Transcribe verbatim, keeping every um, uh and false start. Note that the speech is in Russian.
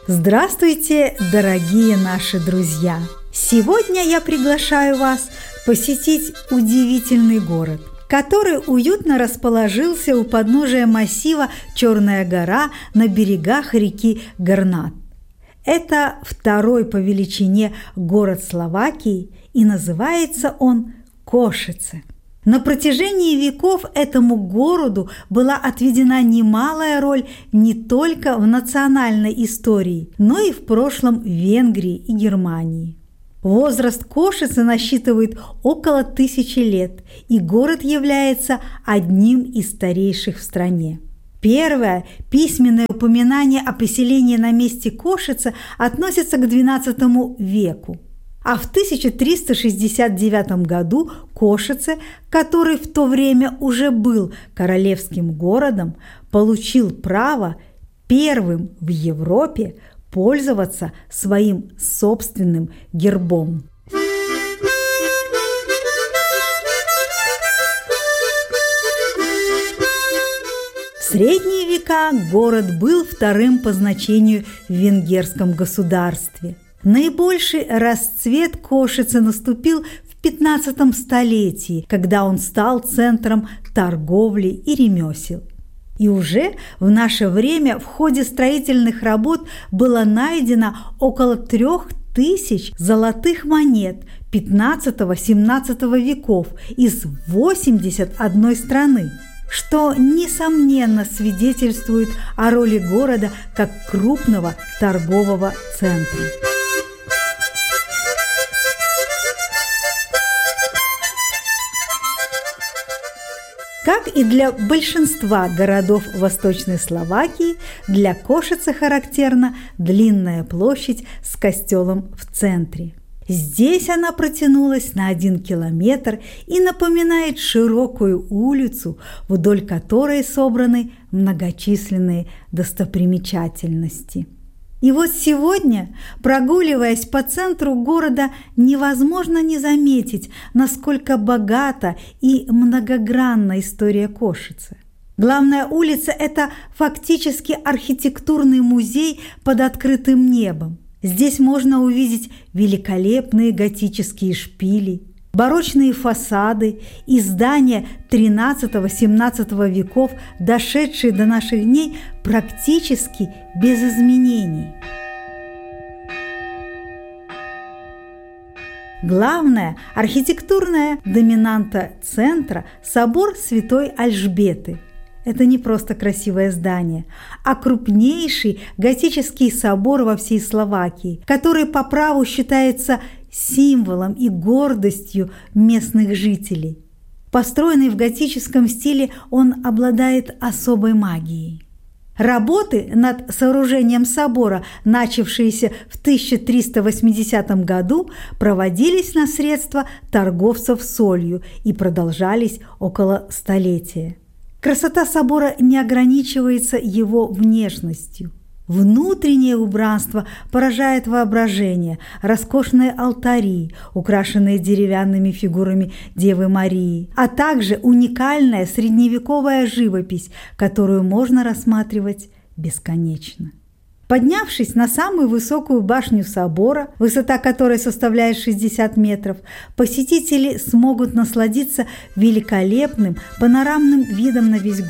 Здравствуйте, дорогие наши друзья! Сегодня я приглашаю вас посетить удивительный город, который уютно расположился у подножия массива Черная гора на берегах реки Гарнат. Это второй по величине город Словакии, и называется он Кошице. На протяжении веков этому городу была отведена немалая роль не только в национальной истории, но и в прошлом Венгрии и Германии. Возраст Кошицы насчитывает около тысячи лет, и город является одним из старейших в стране. Первое письменное упоминание о поселении на месте Кошицы относится к двенадцатому веку. А в тысяча триста шестьдесят девятом году Кошице, который в то время уже был королевским городом, получил право первым в Европе пользоваться своим собственным гербом. В средние века город был вторым по значению в венгерском государстве. Наибольший расцвет Кошицы наступил в пятнадцатом столетии, когда он стал центром торговли и ремесел. И уже в наше время в ходе строительных работ было найдено около трех тысяч золотых монет пятнадцатого-семнадцатого веков из восьмидесяти одной страны, что, несомненно, свидетельствует о роли города как крупного торгового центра. Как и для большинства городов Восточной Словакии, для Кошицы характерна длинная площадь с костелом в центре. Здесь она протянулась на один километр и напоминает широкую улицу, вдоль которой собраны многочисленные достопримечательности. И вот сегодня, прогуливаясь по центру города, невозможно не заметить, насколько богата и многогранна история Кошицы. Главная улица – это фактически архитектурный музей под открытым небом. Здесь можно увидеть великолепные готические шпили, барочные фасады и здания тринадцатого-семнадцатого веков, дошедшие до наших дней практически без изменений. Главная архитектурная доминанта центра – собор Святой Альжбеты. Это не просто красивое здание, а крупнейший готический собор во всей Словакии, который по праву считается символом и гордостью местных жителей. Построенный в готическом стиле, он обладает особой магией. Работы над сооружением собора, начавшиеся в тысяча триста восьмидесятом году, проводились на средства торговцев солью и продолжались около столетия. Красота собора не ограничивается его внешностью. Внутреннее убранство поражает воображение, роскошные алтари, украшенные деревянными фигурами Девы Марии, а также уникальная средневековая живопись, которую можно рассматривать бесконечно. Поднявшись на самую высокую башню собора, высота которой составляет шестьдесят метров, посетители смогут насладиться великолепным панорамным видом на весь город.